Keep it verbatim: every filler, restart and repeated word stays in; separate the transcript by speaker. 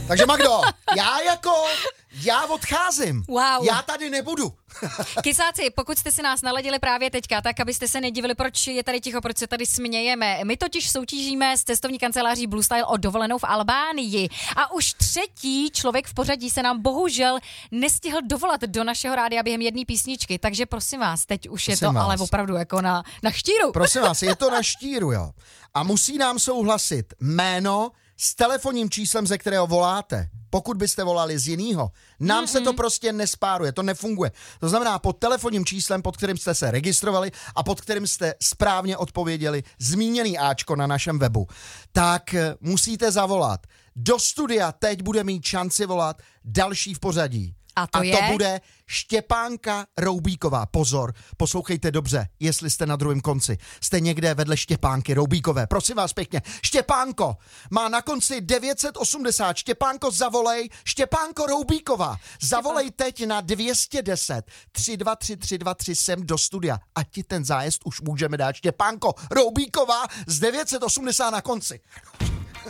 Speaker 1: Takže Magdo, já jako, já odcházím.
Speaker 2: Wow.
Speaker 1: Já tady nebudu.
Speaker 2: Kysáci, pokud jste si nás naladili právě teďka, tak abyste se nedivili, proč je tady ticho, proč se tady smějeme. My totiž soutěžíme s cestovní kanceláří Blue Style o dovolenou v Albánii. A už třetí člověk v pořadí se nám bohužel nestihl dovolat do našeho rádia během jedné písničky. Takže prosím vás, teď už je
Speaker 1: Prosím
Speaker 2: to
Speaker 1: vás.
Speaker 2: ale opravdu jako na, na štíru.
Speaker 1: Prosím vás, je to na štíru, jo. A musí nám souhlasit jméno s telefonním číslem, ze kterého voláte. Pokud byste volali z jinýho, nám Mm-mm. se to prostě nespáruje, to nefunguje. To znamená pod telefonním číslem, pod kterým jste se registrovali a pod kterým jste správně odpověděli zmíněný áčko na našem webu, tak musíte zavolat. Do studia teď bude mít šanci volat další v pořadí.
Speaker 2: A to,
Speaker 1: a
Speaker 2: je?
Speaker 1: to bude Štěpánka Roubíková. Pozor, poslouchejte dobře, jestli jste na druhém konci. Jste někde vedle Štěpánky Roubíkové. Prosím vás pěkně. Štěpánko má na konci devět set osmdesát. Štěpánko, zavolej. Štěpánko Roubíková. Zavolej teď na dvě stě deset tři dva tři tři dva tři sem do studia. A ti ten zájezd už můžeme dát. Štěpánko Roubíková z devět set osmdesát na konci.